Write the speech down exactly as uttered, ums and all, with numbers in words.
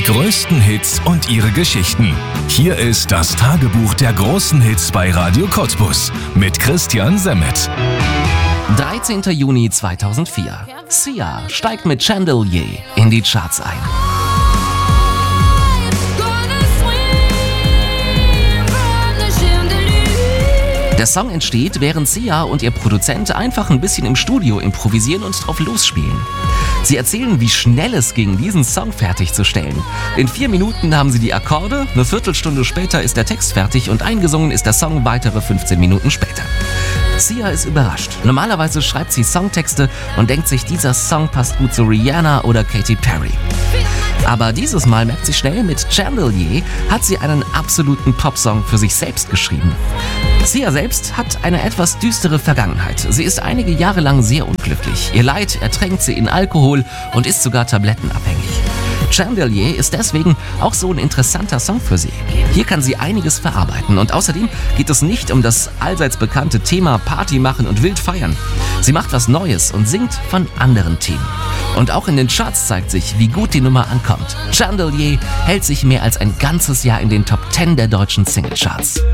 Die größten Hits und ihre Geschichten. Hier ist das Tagebuch der großen Hits bei Radio Cottbus mit Christian Semmet. dreizehnter Juni zweitausendvier. Sia steigt mit Chandelier in die Charts ein. Der Song entsteht, während Sia und ihr Produzent einfach ein bisschen im Studio improvisieren und drauf losspielen. Sie erzählen, wie schnell es ging, diesen Song fertigzustellen. In vier Minuten haben sie die Akkorde, eine Viertelstunde später ist der Text fertig und eingesungen ist der Song weitere fünfzehn Minuten später. Sia ist überrascht. Normalerweise schreibt sie Songtexte und denkt sich, dieser Song passt gut zu Rihanna oder Katy Perry. Aber dieses Mal merkt sie schnell, mit Chandelier hat sie einen absoluten Popsong für sich selbst geschrieben. Sia selbst hat eine etwas düstere Vergangenheit. Sie ist einige Jahre lang sehr unglücklich. Ihr Leid ertränkt sie in Alkohol und ist sogar tablettenabhängig. Chandelier ist deswegen auch so ein interessanter Song für sie. Hier kann sie einiges verarbeiten und außerdem geht es nicht um das allseits bekannte Thema Party machen und wild feiern. Sie macht was Neues und singt von anderen Themen. Und auch in den Charts zeigt sich, wie gut die Nummer ankommt. Chandelier hält sich mehr als ein ganzes Jahr in den Top zehn der deutschen Singlecharts.